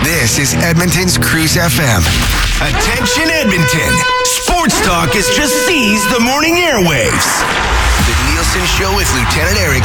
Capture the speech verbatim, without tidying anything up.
This is Edmonton's Cruise F M. Attention Edmonton. Sports Talk has just seized the morning airwaves. The Nielsen Show with Lieutenant Eric